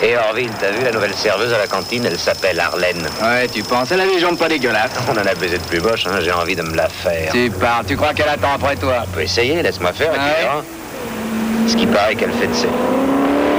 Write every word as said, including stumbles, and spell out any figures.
Et Orville, t'as vu la nouvelle serveuse à la cantine? Elle s'appelle Arlène. Ouais, tu penses, elle a des jambes pas dégueulasses. On en a baisé de plus moche, hein, j'ai envie de me la faire. Tu pars, tu crois qu'elle attend après toi? On peut essayer, laisse-moi faire, et Ah tu ouais? verras. Ce qui paraît qu'elle fait de ses...